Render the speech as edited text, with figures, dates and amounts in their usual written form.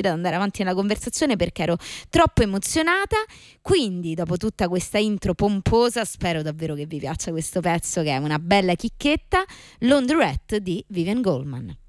ad andare avanti nella conversazione perché ero troppo emozionata. Quindi dopo tutta questa intro pomposa spero davvero che vi piaccia questo pezzo, che è una bella chicchetta, Laundrette di Vivian Goldman.